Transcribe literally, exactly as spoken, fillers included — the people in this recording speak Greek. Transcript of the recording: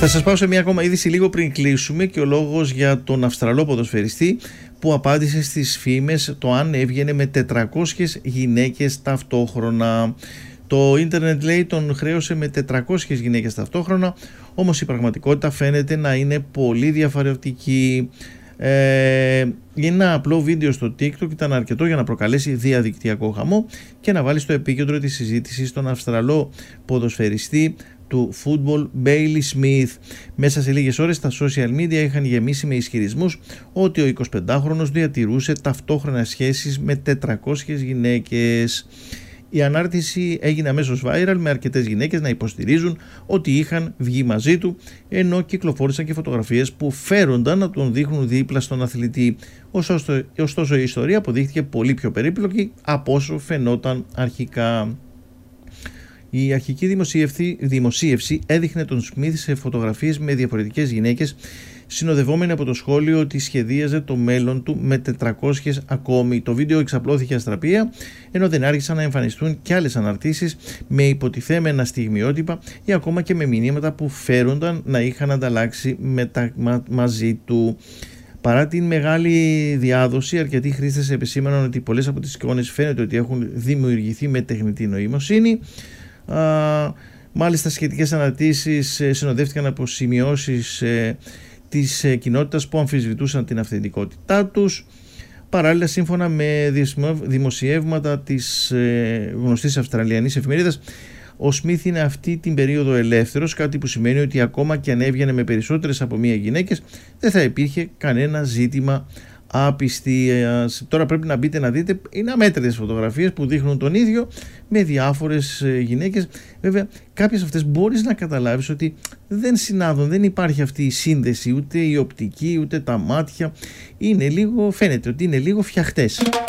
Θα σας πάω σε μια ακόμα είδηση λίγο πριν κλείσουμε και ο λόγος για τον Αυστραλό ποδοσφαιριστή που απάντησε στις φήμες το αν έβγαινε με τετρακόσιες γυναίκες ταυτόχρονα. Το ίντερνετ λέει τον χρέωσε με τετρακόσιες γυναίκες ταυτόχρονα, όμως η πραγματικότητα φαίνεται να είναι πολύ διαφορετική. Ε, ένα απλό βίντεο στο TikTok ήταν αρκετό για να προκαλέσει διαδικτυακό χαμό και να βάλει στο επίκεντρο της συζήτησης τον Αυστραλό ποδοσφαιριστή του φούτμπολ Bailey Smith. Μέσα σε λίγες ώρες τα social media είχαν γεμίσει με ισχυρισμούς ότι ο εικοσιπεντάχρονος διατηρούσε ταυτόχρονα σχέσεις με τετρακόσιες γυναίκες. Η ανάρτηση έγινε αμέσως viral με αρκετές γυναίκες να υποστηρίζουν ότι είχαν βγει μαζί του, ενώ κυκλοφόρησαν και φωτογραφίες που φέρονταν να τον δείχνουν δίπλα στον αθλητή. Ωστόσο η ιστορία αποδείχθηκε πολύ πιο περίπλοκη από όσο φαινόταν αρχικά. Η αρχική δημοσίευση, δημοσίευση έδειχνε τον Σμιθ σε φωτογραφίες με διαφορετικές γυναίκες, συνοδευόμενη από το σχόλιο ότι σχεδίαζε το μέλλον του με τετρακόσιες ακόμη. Το βίντεο εξαπλώθηκε αστραπία, ενώ δεν άρχισαν να εμφανιστούν και άλλες αναρτήσεις με υποτιθέμενα στιγμιότυπα ή ακόμα και με μηνύματα που φέρονταν να είχαν ανταλλάξει με τα, μα, μαζί του. Παρά την μεγάλη διάδοση, αρκετοί χρήστες επισήμαναν ότι πολλές από τις εικόνες φαίνεται ότι έχουν δημιουργηθεί με τεχνητή νοημοσύνη. Uh, μάλιστα σχετικές αναρτήσεις ε, συνοδεύτηκαν από σημειώσεις ε, της ε, κοινότητας που αμφισβητούσαν την αυθεντικότητά τους. Παράλληλα, σύμφωνα με δημοσιεύματα της ε, γνωστής Αυστραλιανής εφημερίδας, ο Σμιθ είναι αυτή την περίοδο ελεύθερος, κάτι που σημαίνει ότι ακόμα και αν έβγαινε με περισσότερες από μία γυναίκες δεν θα υπήρχε κανένα ζήτημα απιστίας. Τώρα πρέπει να μπείτε να δείτε, είναι αμέτρητες φωτογραφίες που δείχνουν τον ίδιο με διάφορες γυναίκες. Βέβαια κάποιες αυτές μπορείς να καταλάβεις ότι δεν συνάδουν, δεν υπάρχει αυτή η σύνδεση, ούτε η οπτική ούτε τα μάτια, είναι λίγο, φαίνεται ότι είναι λίγο φτιαχτές.